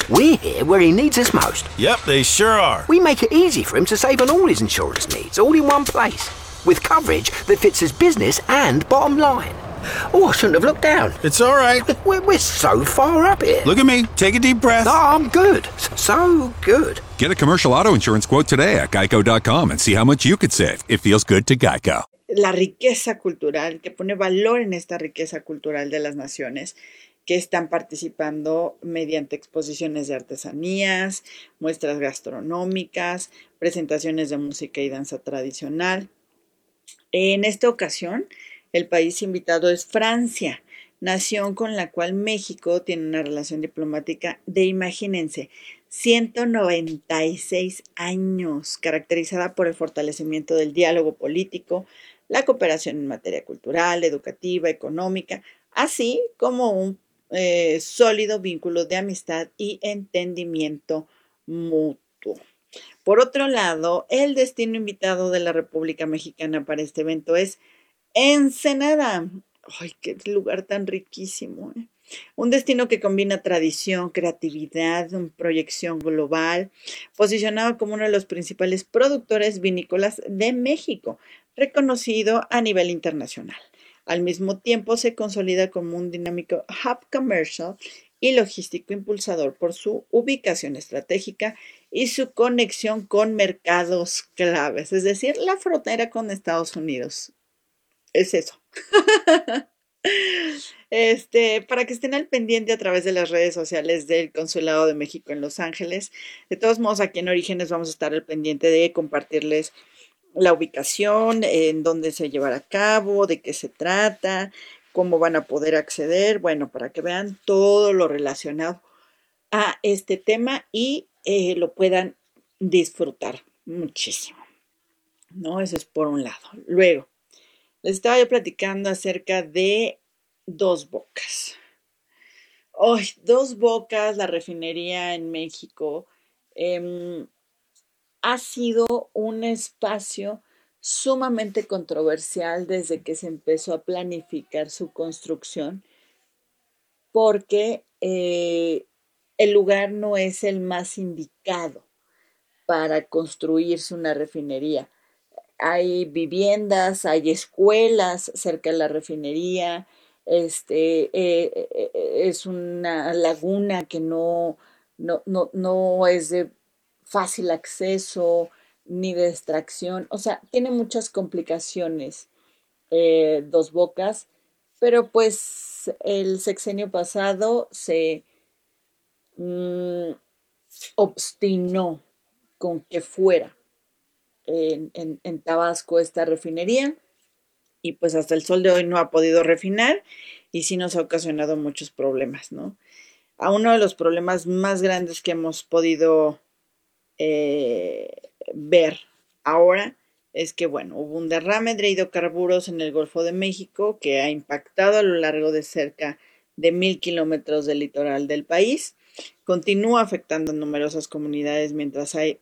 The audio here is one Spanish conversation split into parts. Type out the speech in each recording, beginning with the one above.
We're here where he needs us most. Yep, they sure are. We make it easy for him to save on all his insurance needs, all in one place, with coverage that fits his business and bottom line. Oh, I shouldn't have looked down. It's all right. We're so far up here. Look at me. Take a deep breath. No, I'm good. So good. Get a commercial auto insurance quote today at geico.com and see how much you could save. It feels good to Geico. La riqueza cultural, que pone valor en esta riqueza cultural de las naciones que están participando mediante exposiciones de artesanías, muestras gastronómicas, presentaciones de música y danza tradicional. En esta ocasión, el país invitado es Francia, nación con la cual México tiene una relación diplomática de, imagínense, 196 años, caracterizada por el fortalecimiento del diálogo político, la cooperación en materia cultural, educativa, económica, así como un sólido vínculo de amistad y entendimiento mutuo. Por otro lado, el destino invitado de la República Mexicana para este evento es Ensenada. ¡Ay, qué lugar tan riquísimo! Un destino que combina tradición, creatividad, proyección global, posicionado como uno de los principales productores vinícolas de México, reconocido a nivel internacional. Al mismo tiempo, se consolida como un dinámico hub comercial y logístico impulsador por su ubicación estratégica y su conexión con mercados claves, es decir, la frontera con Estados Unidos. Es eso. Para que estén al pendiente a través de las redes sociales del Consulado de México en Los Ángeles. De todos modos, aquí en Orígenes vamos a estar al pendiente de compartirles la ubicación, en dónde se llevará a cabo, de qué se trata, cómo van a poder acceder, bueno, para que vean todo lo relacionado a este tema y lo puedan disfrutar muchísimo, ¿no? Eso es por un lado. Luego, les estaba yo platicando acerca de Dos Bocas. ¡Ay! Dos Bocas, la refinería en México, ha sido un espacio sumamente controversial desde que se empezó a planificar su construcción, porque el lugar no es el más indicado para construirse una refinería. Hay viviendas, hay escuelas cerca de la refinería, es una laguna que no es de fácil acceso ni de extracción, o sea, tiene muchas complicaciones Dos Bocas, pero pues el sexenio pasado se obstinó con que fuera en Tabasco esta refinería y pues hasta el sol de hoy no ha podido refinar y sí nos ha ocasionado muchos problemas, ¿no? A uno de los problemas más grandes que hemos podido ver ahora es que, bueno, hubo un derrame de hidrocarburos en el Golfo de México que ha impactado a lo largo de cerca de 1,000 kilómetros del litoral del país. Continúa afectando a numerosas comunidades mientras hay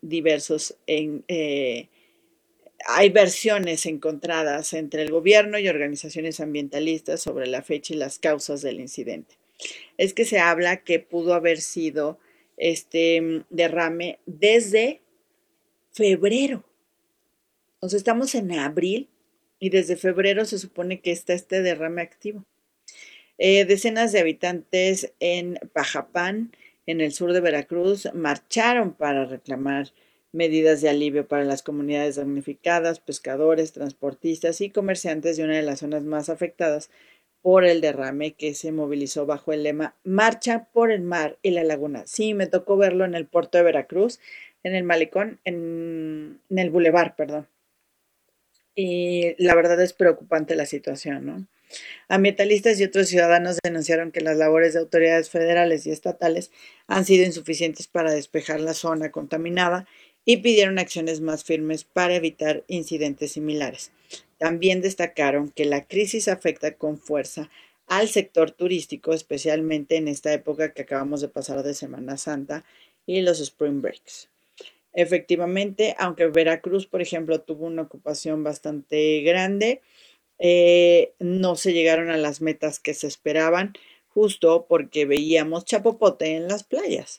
hay versiones encontradas entre el gobierno y organizaciones ambientalistas sobre la fecha y las causas del incidente. Es que se habla que pudo haber sido este derrame desde febrero. O sea, estamos en abril y desde febrero se supone que está este derrame activo. Decenas de habitantes en Pajapán, en el sur de Veracruz, marcharon para reclamar medidas de alivio para las comunidades damnificadas, pescadores, transportistas y comerciantes de una de las zonas más afectadas por el derrame, que se movilizó bajo el lema Marcha por el Mar y la Laguna. Sí, me tocó verlo en el puerto de Veracruz, en el malecón, en el bulevar, perdón. Y la verdad es preocupante la situación, ¿no? Ambientalistas y otros ciudadanos denunciaron que las labores de autoridades federales y estatales han sido insuficientes para despejar la zona contaminada y pidieron acciones más firmes para evitar incidentes similares. También destacaron que la crisis afecta con fuerza al sector turístico, especialmente en esta época que acabamos de pasar de Semana Santa y los Spring Breaks. Efectivamente, aunque Veracruz, por ejemplo, tuvo una ocupación bastante grande, no se llegaron a las metas que se esperaban, justo porque veíamos chapopote en las playas.